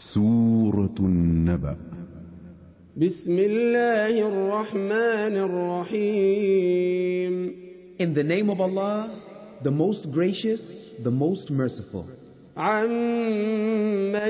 سورة النبأ. بسم الله الرحمن الرحيم. In the name of Allah, the most gracious, the most merciful. عَمَّ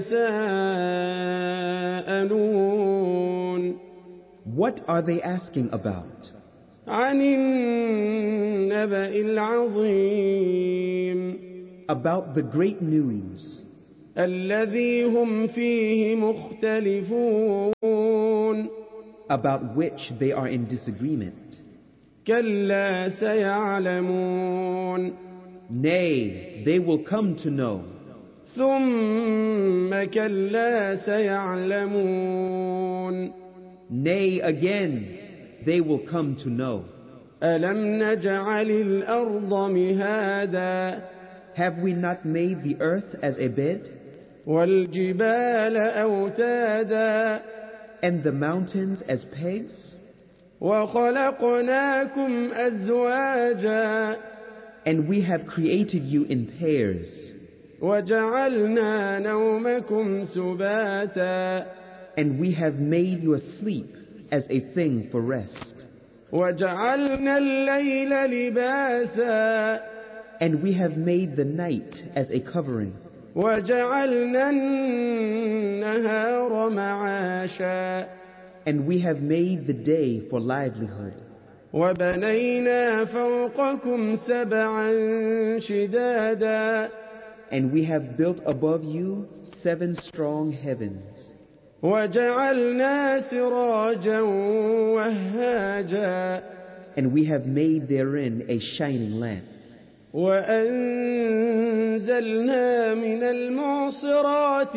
يَتَسَاءَلُونَ. What are they asking about? عَنِ النَّبَإِ الْعَظِيمِ. About the great news. الَّذِي هُمْ فِيهِ مُخْتَلِفُونَ. About which they are in disagreement. كَلَّا سَيَعْلَمُونَ. Nay, they will come to know. ثُمَّ كَلَّا سَيَعْلَمُونَ. Nay, again, they will come to know. أَلَمْ نَجْعَلِ الْأَرْضَ مِهَادًا. Have we not made the earth as a bed? وَالْجِبَالَ أَوْتَادًا. And the mountains as pegs? وَخَلَقْنَاكُمْ أَزْوَاجًا. And we have created you in pairs. وَجَعَلْنَا نَوْمَكُمْ سُبَاتًا. And we have made your sleep as a thing for rest. وَجَعَلْنَا اللَّيْلَ لِبَاسًا. And we have made the night as a covering. وَجَعَلْنَا النَّهَارَ مَعَاشًا. And we have made the day for livelihood. وَبَنَيْنَا فَوْقَكُمْ سَبْعًا شِدَادًا. And we have built above you 7 strong heavens. وَجَعَلْنَا سِرَاجًا وَهَّاجًا. And we have made therein a shining lamp. وَأَنزَلْنَا مِنَ الْمُعْصِرَاتِ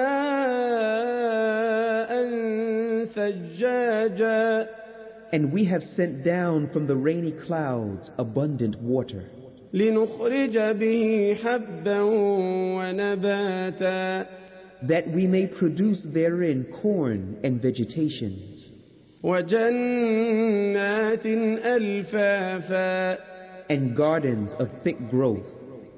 مَاءً ثَجَّاجًا. And we have sent down from the rainy clouds abundant water. لِنُخْرِجَ بِهِ حَبًّا وَنَبَاتًا. That we may produce therein corn and vegetations. وَجَنَّاتٍ أَلْفَافًا. And gardens of thick growth.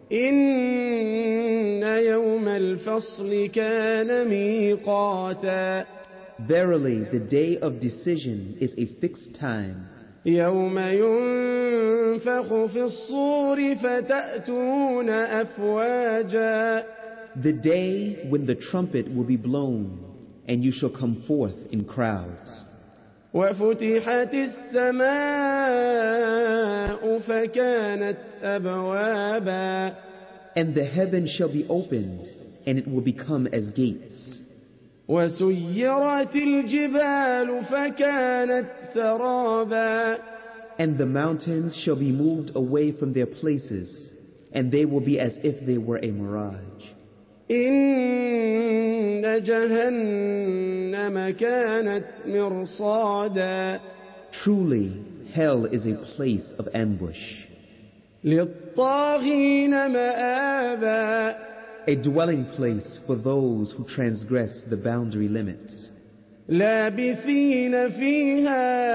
إِنَّ يَوْمَ الْفَصْلِ كَانَ مِيقَاتًا. Verily, the day of decision is a fixed time. يَوْمَ يُنفَخُ فِي الصُّورِ فَتَأْتُونَ أَفْوَاجًا. The day when the trumpet will be blown, and you shall come forth in crowds. وَفُتِحَتِ السَّمَاءُ فَكَانَتْ أَبْوَابًا. And the heavens shall be opened, and it will become as gates. وَسُيِّرَتِ الْجِبَالُ فَكَانَتْ سَرَابًا. And the mountains shall be moved away from their places, and they will be as if they were a mirage. إِنَّ جَهَنَّمَ كَانَتْ مِرْصَادًا. Truly, hell is a place of ambush. لِلطَّاغِينَ مَآبًا. A dwelling place for those who transgress the boundary limits. لَابِثِينَ فِيهَا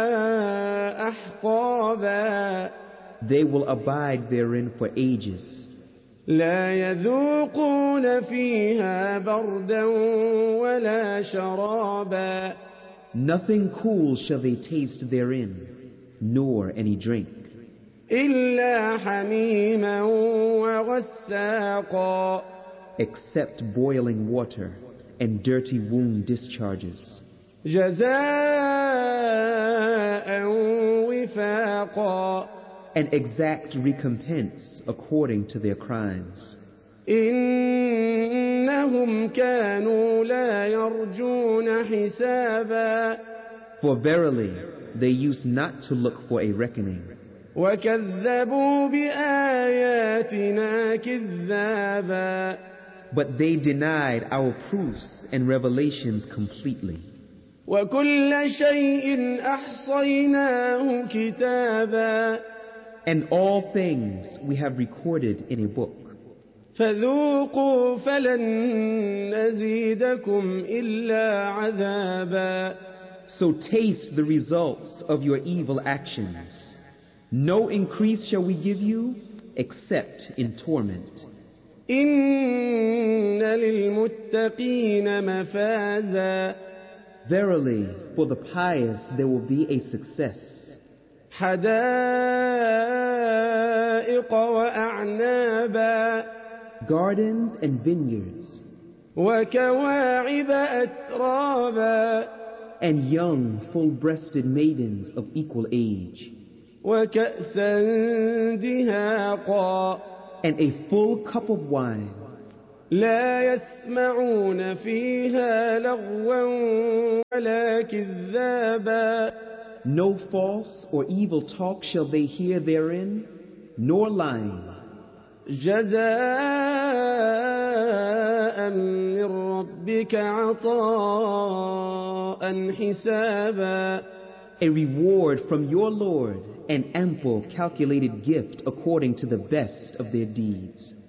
أَحْقَابًا. They will abide therein for ages. لا يذوقون فيها بردا ولا شرابا. Nothing cool shall they taste therein, nor any drink. إلا حميما وغساقا. Except boiling water and dirty wound discharges. جزاء وفاقا. An exact recompense according to their crimes. إنهم كانوا لا يرجون حسابا. For verily, they used not to look for a reckoning. وكذبوا بآياتنا كذابا. But they denied our proofs and revelations completely. وكل شيء أحصيناه كتابا. And all things we have recorded in a book. فذوقوا فلن نزيدكم إلا عذابا. So taste the results of your evil actions. No increase shall we give you except in torment. إن للمتقين مفازا. Verily, for the pious there will be a success. حدائق وأعنابا Gardens and vineyards, وكواعب أترابا and young, full-breasted maidens of equal age, وكأسا دهاقا and a full cup of wine. لا يسمعون فيها لغوا ولا كذابا. No false or evil talk shall they hear therein, nor lying. جزاء من ربك عطاء حسابا. A reward from your Lord, an ample calculated gift according to the best of their deeds.